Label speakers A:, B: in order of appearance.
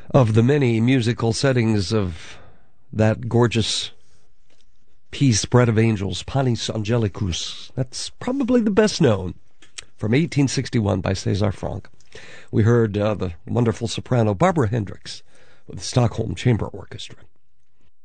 A: Of the many musical settings of that gorgeous piece, Bread of Angels, Panis Angelicus, that's probably the best known, from 1861 by César Franck. We heard the wonderful soprano Barbara Hendricks with the Stockholm Chamber Orchestra.